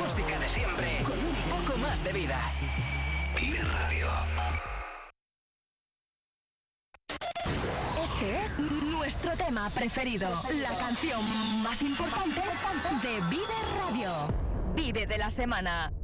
música de siempre con un poco más de vida. Vive Radio. Este es nuestro tema preferido, la canción más importante de Vive Radio. Vive de la semana.